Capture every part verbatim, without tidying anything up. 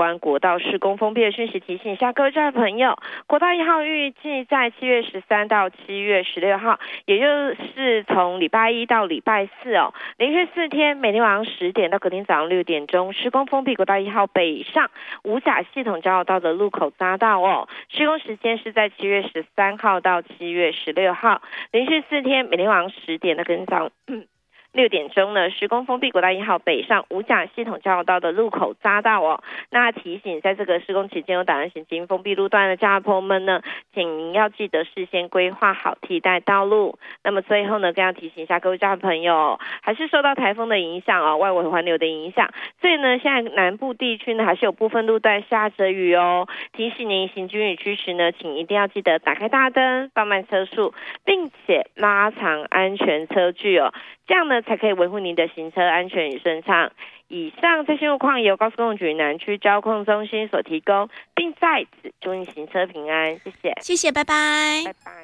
关国道施工封闭的讯息，提醒一下各位驾驶朋友，国道一号预计在七月十三到七月十六号，也就是从礼拜一到礼拜四哦，连续四天，每天晚上十点到隔天早上六点钟，施工封闭国道一号北上五甲系统交流道的路口匝道哦。施工时间是在七月十三号到七月十六号，连续四天，每天晚上十点到隔天早上六点钟呢，施工封闭国道一号北上五甲系统交流道的路口匝道哦。那提醒在这个施工期间有打算行经封闭路段的驾驶朋友们呢，请您要记得事先规划好替代道路。那么最后呢，更要提醒一下各位驾驶朋友，还是受到台风的影响哦，外围环流的影响，所以呢，现在南部地区呢还是有部分路段下着雨哦。提醒您行经雨区时呢，请一定要记得打开大灯，放慢车速，并且拉长安全车距哦。这样呢，才可以维护您的行车安全与顺畅。以上最新路况由高速公路局南区交控中心所提供，并在此祝您行车平安，谢谢， 谢谢，拜拜， 拜拜。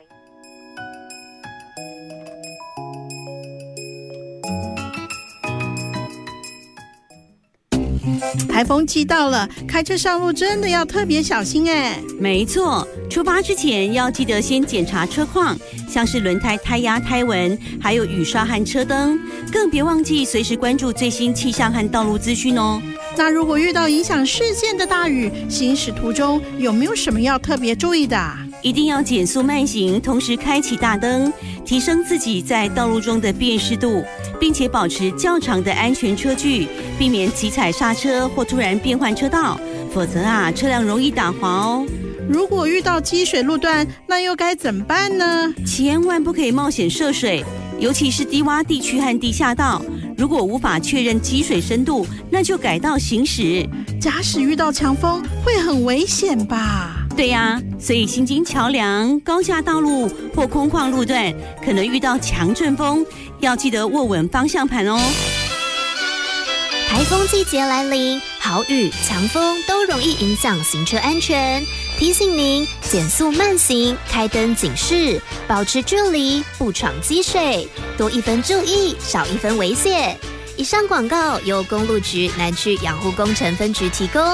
台风季到了，开车上路真的要特别小心哎。 没错，出发之前要记得先检查车况，像是轮胎胎压、胎纹，还有雨刷和车灯，更别忘记随时关注最新气象和道路资讯哦。 那如果遇到影响视线的大雨，行驶途中有没有什么要特别注意的？ 一定要减速慢行，同时开启大灯，提升自己在道路中的辨识度，并且保持较长的安全车距，避免急踩刹车或突然变换车道，否则啊，车辆容易打滑哦。 如果遇到积水路段，那又该怎么办呢？ 千万不可以冒险涉水，尤其是低洼地区和地下道。如果无法确认积水深度，那就改道行驶。 假使遇到强风，会很危险吧？ 对呀、啊，所以行经桥梁、高架道路或空旷路段，可能遇到强阵风，要记得握稳方向盘哦。 台风季节来临，豪雨、强风都容易影响行车安全。提醒您减速慢行，开灯警示，保持距离，不闯积水，多一分注意，少一分危险。以上广告由公路局南区养护工程分局提供。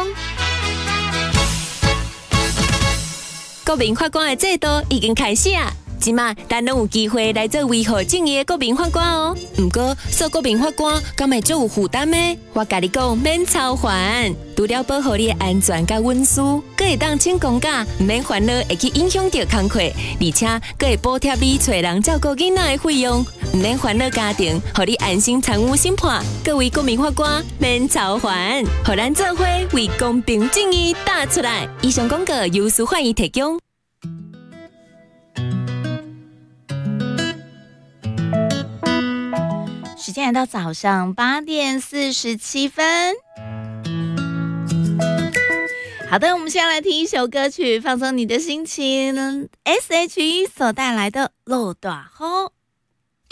国民法官的制度已经开始啊！即马咱拢有机会来做维护正义的国民法官哦。不过，做国民法官敢会做有负担呢？我甲你讲，免操烦，除了保护你的安全甲隐私，佫会当请公假，唔免烦恼会去影响到工课，而且佫会补贴你找人照顾囡仔的费用，唔免烦恼家庭，互你安心参与审判。各位国民法官，免操烦，互咱做伙为公平正义打出来。以上广告由司法院提供。 时间来到早上八点四十七分。好的，我们先来听一首歌曲，放松你的心情。S H E 所带来的《落大雨》。